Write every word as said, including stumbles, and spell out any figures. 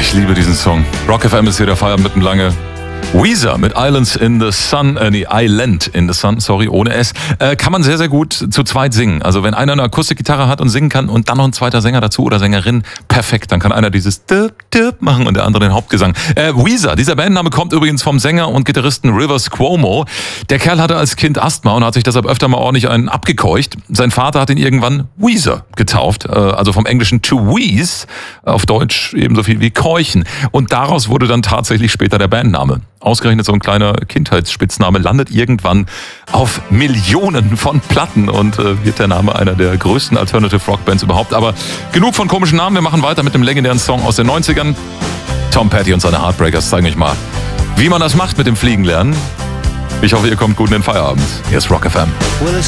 Ich liebe diesen Song. Rock F M ist hier der Feierabend mitten lange. Weezer mit Islands in the Sun, äh, nee, Island in the Sun, sorry, ohne S, äh, kann man sehr, sehr gut zu zweit singen. Also wenn einer eine Akustikgitarre hat und singen kann und dann noch ein zweiter Sänger dazu oder Sängerin, perfekt. Dann kann einer dieses Dip, Dip machen und der andere den Hauptgesang. Äh, Weezer, dieser Bandname kommt übrigens vom Sänger und Gitarristen Rivers Cuomo. Der Kerl hatte als Kind Asthma und hat sich deshalb öfter mal ordentlich einen abgekeucht. Sein Vater hat ihn irgendwann Weezer getauft, äh, also vom Englischen to wheeze, auf Deutsch ebenso viel wie keuchen. Und daraus wurde dann tatsächlich später der Bandname. Ausgerechnet so ein kleiner Kindheitsspitzname landet irgendwann auf Millionen von Platten und äh, wird der Name einer der größten Alternative Rock Bands überhaupt. Aber genug von komischen Namen, wir machen weiter mit dem legendären Song aus den neunzigern. Tom Petty und seine Heartbreakers zeigen euch mal, wie man das macht mit dem Fliegen lernen. Ich hoffe, ihr kommt gut in den Feierabend. Hier ist Rock F M. Well,